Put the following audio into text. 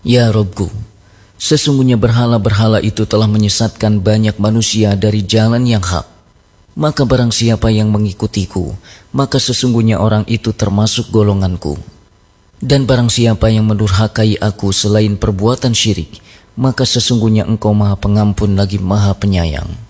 Ya Robku, sesungguhnya berhala-berhala itu telah menyesatkan banyak manusia dari jalan yang hak. Maka barang siapa yang mengikutiku, maka sesungguhnya orang itu termasuk golonganku. Dan barang siapa yang mendurhakai aku selain perbuatan syirik, maka sesungguhnya Engkau Maha Pengampun lagi Maha Penyayang.